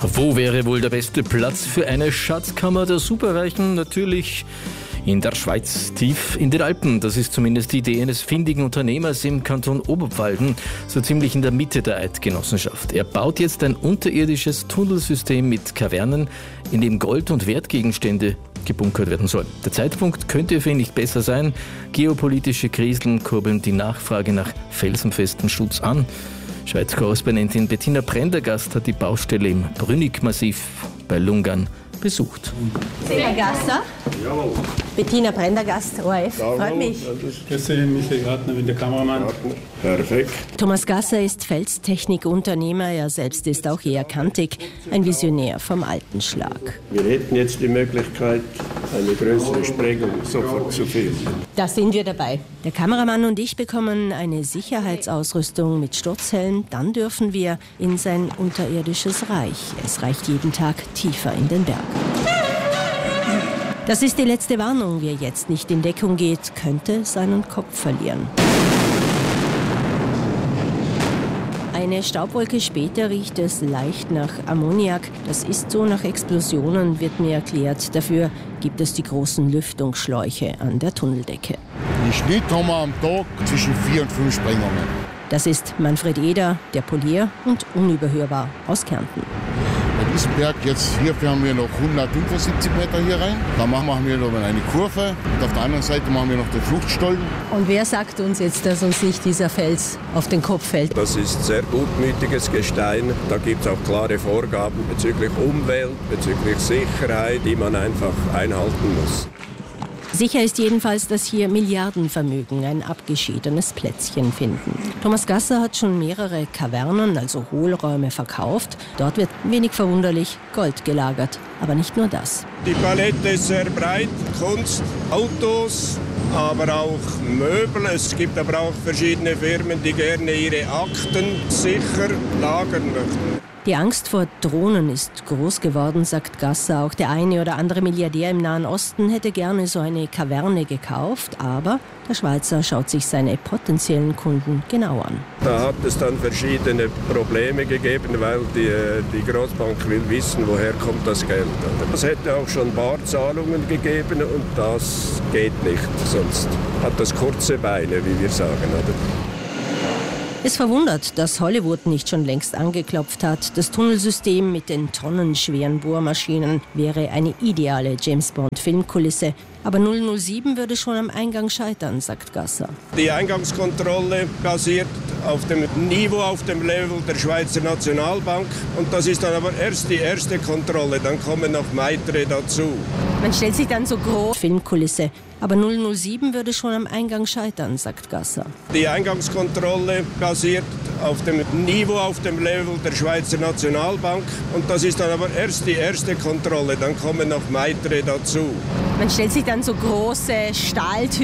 Wo wäre wohl der beste Platz für eine Schatzkammer der Superreichen? Natürlich in der Schweiz, tief in den Alpen. Das ist zumindest die Idee eines findigen Unternehmers im Kanton Oberpfalden, so ziemlich in der Mitte der Eidgenossenschaft. Er baut jetzt ein unterirdisches Tunnelsystem mit Kavernen, in dem Gold- und Wertgegenstände gebunkert werden sollen. Der Zeitpunkt könnte für ihn nicht besser sein. Geopolitische Krisen kurbeln die Nachfrage nach felsenfestem Schutz an. Schweiz-Korrespondentin Bettina Prendergast hat die Baustelle im Brünig-Massiv bei Lungern besucht. Herr Gasser? Jawohl. Bettina Prendergast, ORF, freut mich. Grüße, Michael Gartner, bin der Kameramann. Perfekt. Thomas Gasser ist Felstechnikunternehmer, er selbst ist auch eher kantig, ein Visionär vom alten Schlag. Wir hätten jetzt die Möglichkeit, eine größere Sprengung sofort zu finden. Da sind wir dabei. Der Kameramann und ich bekommen eine Sicherheitsausrüstung mit Sturzhelm, dann dürfen wir in sein unterirdisches Reich. Es reicht jeden Tag tiefer in den Berg. Das ist die letzte Warnung. Wer jetzt nicht in Deckung geht, könnte seinen Kopf verlieren. Eine Staubwolke später riecht es leicht nach Ammoniak. Das ist so nach Explosionen, wird mir erklärt. Dafür gibt es die großen Lüftungsschläuche an der Tunneldecke. Im Schnitt haben wir am Tag zwischen 4 und 5 Sprengungen. Das ist Manfred Eder, der Polier und unüberhörbar aus Kärnten. Bei diesem Berg jetzt hier fahren wir noch 175 Meter hier rein. Dann machen wir noch eine Kurve und auf der anderen Seite machen wir noch den Fluchtstollen. Und wer sagt uns jetzt, dass uns nicht dieser Fels auf den Kopf fällt? Das ist sehr gutmütiges Gestein. Da gibt es auch klare Vorgaben bezüglich Umwelt, bezüglich Sicherheit, die man einfach einhalten muss. Sicher ist jedenfalls, dass hier Milliardenvermögen ein abgeschiedenes Plätzchen finden. Thomas Gasser hat schon mehrere Kavernen, also Hohlräume, verkauft. Dort wird, wenig verwunderlich, Gold gelagert. Aber nicht nur das. Die Palette ist sehr breit. Kunst, Autos, aber auch Möbel. Es gibt aber auch verschiedene Firmen, die gerne ihre Akten sicher lagern möchten. Die Angst vor Drohnen ist groß geworden, sagt Gasser. Auch der eine oder andere Milliardär im Nahen Osten hätte gerne so eine Kaverne gekauft. Aber der Schweizer schaut sich seine potenziellen Kunden genau an. Da hat es dann verschiedene Probleme gegeben, weil die Großbank will wissen, woher kommt das Geld. Es hätte auch schon Barzahlungen gegeben und das geht nicht. Sonst hat das kurze Beine, wie wir sagen. Oder? Es verwundert, dass Hollywood nicht schon längst angeklopft hat. Das Tunnelsystem mit den tonnenschweren Bohrmaschinen wäre eine ideale James-Bond-Filmkulisse. Aber 007 würde schon am Eingang scheitern, sagt Gasser. Die Eingangskontrolle basiert auf dem Niveau, auf dem Level der Schweizer Nationalbank. Und das ist dann aber erst die erste Kontrolle, dann kommen noch weitere dazu. Man stellt sich dann so groß Filmkulisse. Aber 007 würde schon am Eingang scheitern, sagt Gasser. Die Eingangskontrolle basiert auf dem Niveau, auf dem Level der Schweizer Nationalbank. Und das ist dann aber erst die erste Kontrolle, dann kommen noch weitere dazu. Man stellt sich dann so große Stahltüren